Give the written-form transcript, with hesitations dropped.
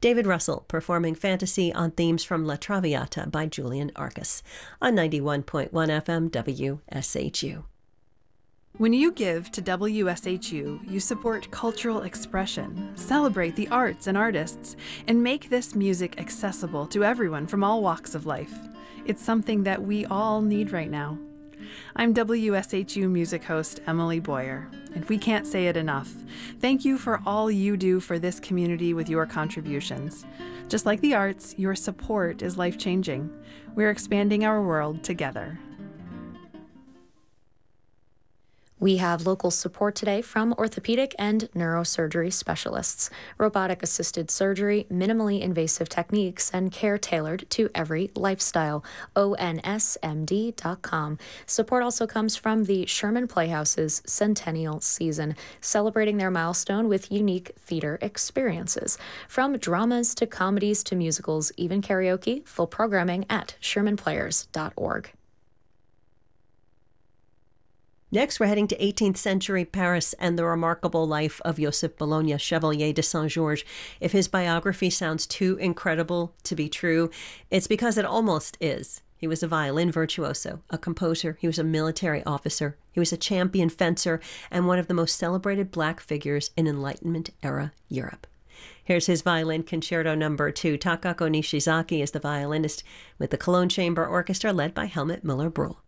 David Russell performing Fantasy on themes from La Traviata by Julian Arcus on 91.1 FM WSHU. When you give to WSHU, you support cultural expression, celebrate the arts and artists, and make this music accessible to everyone from all walks of life. It's something that we all need right now. I'm WSHU music host Emily Boyer, and we can't say it enough. Thank you for all you do for this community with your contributions. Just like the arts, your support is life-changing. We're expanding our world together. We have local support today from orthopedic and neurosurgery specialists, robotic-assisted surgery, minimally invasive techniques, and care tailored to every lifestyle. ONSMD.com. Support also comes from the Sherman Playhouse's Centennial Season, celebrating their milestone with unique theater experiences. From dramas to comedies to musicals, even karaoke, full programming at shermanplayers.org. Next, we're heading to 18th century Paris and the remarkable life of Joseph Bologna, Chevalier de Saint-Georges. If his biography sounds too incredible to be true, it's because it almost is. He was a violin virtuoso, a composer, he was a military officer, he was a champion fencer, and one of the most celebrated Black figures in Enlightenment-era Europe. Here's his Violin Concerto No. 2. Takako Nishizaki is the violinist with the Cologne Chamber Orchestra led by Helmut Müller-Brühl.